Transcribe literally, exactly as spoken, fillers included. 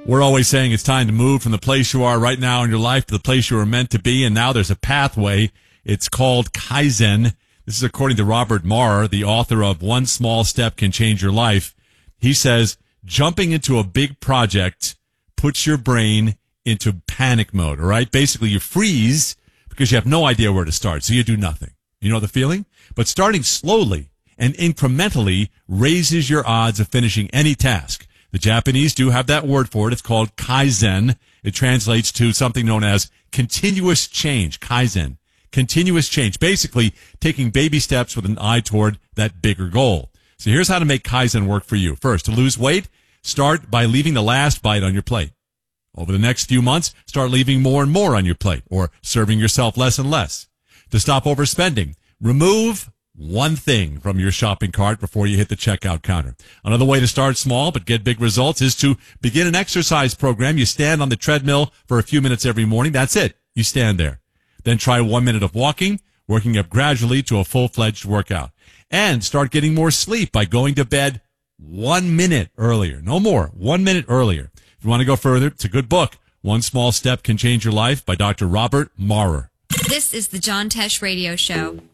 We're always saying it's time to move from the place you are right now in your life to the place you were meant to be, and now there's a pathway. It's called Kaizen. This is according to Robert Maurer, the author of One Small Step Can Change Your Life. He says, jumping into a big project puts your brain into panic mode, all right? Basically, you freeze because you have no idea where to start, so you do nothing. You know the feeling? But starting slowly and incrementally raises your odds of finishing any task. The Japanese do have that word for it. It's called Kaizen. It translates to something known as continuous change, Kaizen. Continuous change, basically taking baby steps with an eye toward that bigger goal. So here's how to make Kaizen work for you. First, to lose weight, start by leaving the last bite on your plate. Over the next few months, start leaving more and more on your plate, or serving yourself less and less. To stop overspending, remove one thing from your shopping cart before you hit the checkout counter. Another way to start small but get big results is to begin an exercise program. You stand on the treadmill for a few minutes every morning. That's it. You stand there. Then try one minute of walking, working up gradually to a full-fledged workout. And start getting more sleep by going to bed one minute earlier. No more. One minute earlier. If you want to go further, it's a good book. One Small Step Can Change Your Life by Doctor Robert Maurer. This is the John Tesh Radio Show.